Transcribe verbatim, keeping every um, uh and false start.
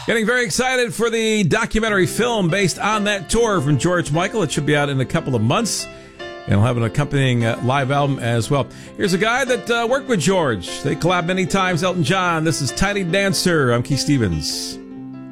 Getting very excited for the documentary film based on that tour from George Michael. It should be out in a couple of months. And he'll have an accompanying uh, live album as well. Here's a guy that uh, worked with George. They collab many times, Elton John. This is Tiny Dancer. I'm Keith Stevens.